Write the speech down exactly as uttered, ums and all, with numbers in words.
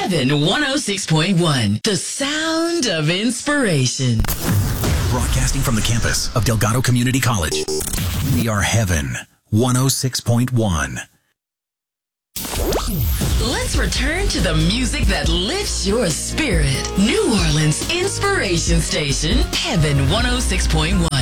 Heaven one oh six point one, the sound of inspiration. Broadcasting from the campus of Delgado Community College. We are Heaven one oh six point one. Let's return to the music that lifts your spirit. New Orleans Inspiration Station, Heaven one oh six point one.